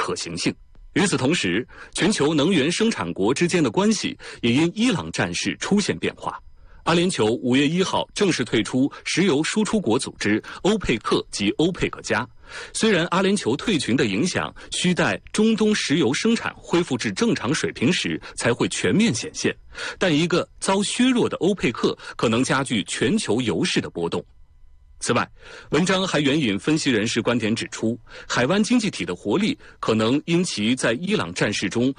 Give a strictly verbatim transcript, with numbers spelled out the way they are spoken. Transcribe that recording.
可行性。与此同时，全球能源生产国之间的关系也因伊朗战事出现变化。阿联酋五月一号正式退出石油输出国组织欧佩克及欧佩克加。虽然阿联酋退群的影响需待中东石油生产恢复至正常水平时才会全面显现，但一个遭削弱的欧佩克可能加剧全球油市的波动。此外，文章还援引分析人士观点指出，海湾经济体的活力可能因其在伊朗战事中